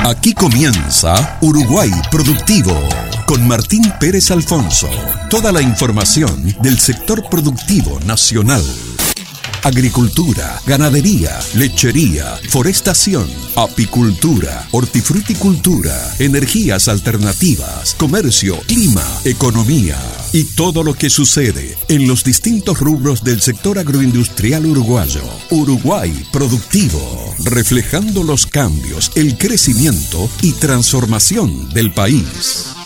Aquí comienza Uruguay Productivo, con Martín Pérez Alfonso. Toda la información del sector productivo nacional. Agricultura, ganadería, lechería, forestación, apicultura, hortifruticultura, energías alternativas, comercio, clima, economía y todo lo que sucede en los distintos rubros del sector agroindustrial uruguayo. Uruguay Productivo, reflejando los cambios, el crecimiento y transformación del país.